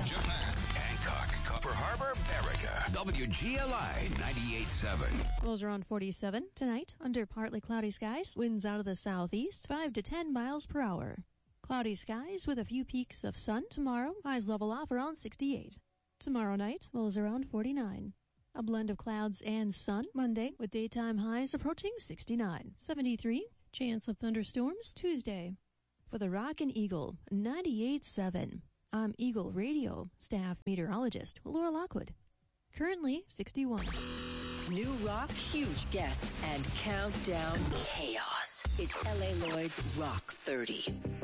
Japan, Hancock, Copper Harbor, Berica, WGLI 98.7. Lows around 47 tonight, under partly cloudy skies, winds out of the southeast, 5 to 10 miles per hour. Cloudy skies with a few peaks of sun tomorrow, highs level off around 68. Tomorrow night, lows around 49. A blend of clouds and sun Monday, with daytime highs approaching 69. 73, chance of thunderstorms Tuesday. For the Rockin' Eagle, 98.7. I'm Eagle Radio staff meteorologist Laura Lockwood. Currently 61. New rock, huge guests, and countdown chaos. It's L.A. Lloyd's Rock 30.